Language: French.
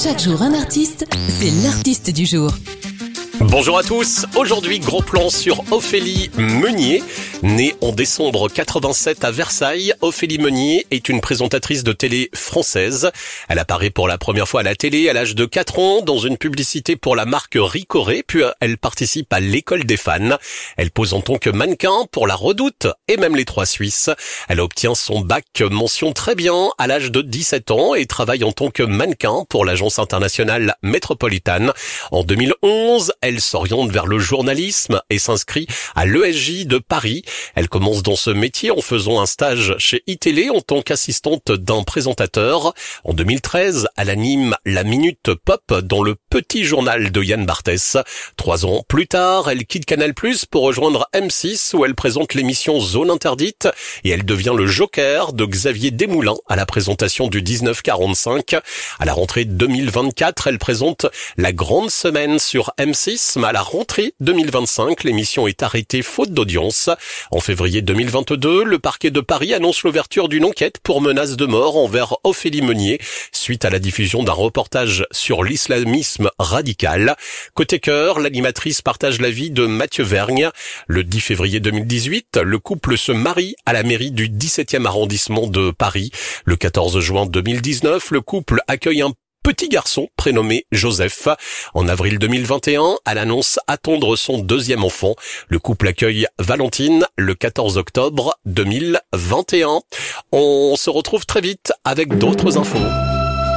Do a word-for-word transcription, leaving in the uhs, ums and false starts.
Chaque jour un artiste, c'est l'artiste du jour. Bonjour à tous, aujourd'hui gros plan sur Ophélie Meunier. Née en décembre quatre-vingt-sept à Versailles, Ophélie Meunier est une présentatrice de télé française. Elle apparaît pour la première fois à la télé à l'âge de quatre ans dans une publicité pour la marque Ricoré, puis elle participe à l'école des fans. Elle pose en tant que mannequin pour la Redoute et même les Trois Suisses. Elle obtient son bac mention très bien à l'âge de dix-sept ans et travaille en tant que mannequin pour l'agence internationale Métropolitane. En deux mille onze, elle s'oriente vers le journalisme et s'inscrit à l'E S J de Paris. Elle commence dans ce métier en faisant un stage chez iTélé en tant qu'assistante d'un présentateur. En deux mille treize, elle anime la Minute Pop dans le petit journal de Yann Barthès. Trois ans plus tard, elle quitte Canal plus, pour rejoindre M six où elle présente l'émission Zone Interdite et elle devient le joker de Xavier Desmoulins à la présentation du dix-neuf quarante-cinq. À la rentrée deux mille vingt-quatre, elle présente la grande semaine sur M six. Mais à la rentrée deux mille vingt-cinq, l'émission est arrêtée faute d'audience. En février deux mille vingt-deux, le parquet de Paris annonce l'ouverture d'une enquête pour menace de mort envers Ophélie Meunier suite à la diffusion d'un reportage sur l'islamisme radical. Côté cœur, l'animatrice partage la vie de Mathieu Vergne. Le dix février deux mille dix-huit, le couple se marie à la mairie du dix-septième arrondissement de Paris. Le quatorze juin deux mille dix-neuf, le couple accueille un petit garçon prénommé Joseph. En avril deux mille vingt et un, elle annonce attendre son deuxième enfant. Le couple accueille Valentine le quatorze octobre deux mille vingt et un. On se retrouve très vite avec d'autres infos.